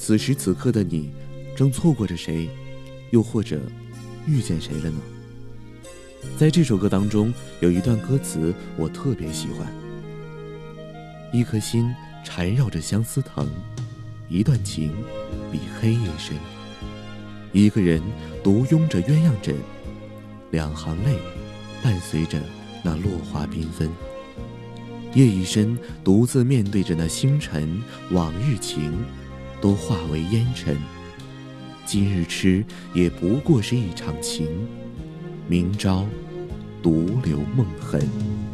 此时此刻的你正错过着谁，又或者遇见谁了呢？在这首歌当中有一段歌词我特别喜欢，一颗心缠绕着相思藤，一段情比黑夜深，一个人独拥着鸳鸯枕，两行泪伴随着那落花缤纷。夜已深，独自面对着那星辰，往日情都化为烟尘。今日痴也不过是一场情，明朝独留梦痕。